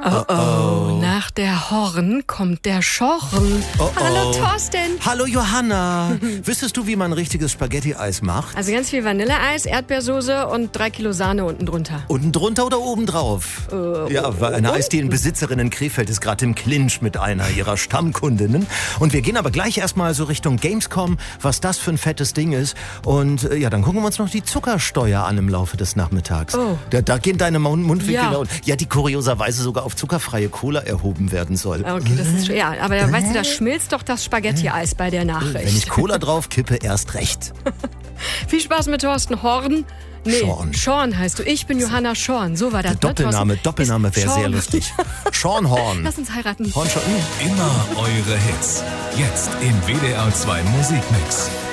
Oh, nach der Horn kommt der Schorren. Hallo Thorsten. Hallo Johanna. Wüsstest du, wie man richtiges Spaghetti-Eis macht? Also ganz viel Vanilleeis, Erdbeersoße und 3 Kilo Sahne unten drunter. Unten drunter oder oben drauf? Ja, weil eine Eisdielenbesitzerin in Krefeld ist gerade im Clinch mit einer ihrer Stammkundinnen. Und wir gehen aber gleich erstmal so Richtung Gamescom, was das für ein fettes Ding ist. Und dann gucken wir uns noch die Zuckersteuer an im Laufe des Nachmittags. Oh. Da gehen deine Mundwinkel Ja. und die kurioserweise sogar auf zuckerfreie Cola erhoben werden soll. Okay, das ist aber weißt du, da schmilzt doch das Spaghetti-Eis bei der Nachricht. Wenn ich Cola drauf kippe, erst recht. Viel Spaß mit Thorsten Horn. Nee, Sean heißt du. Ich bin Johanna Schorn. So war das. Doppelname wäre sehr lustig. Sean Horn. Lass uns heiraten. Horn. Immer eure Hits. Jetzt im WDR 2 Musikmix.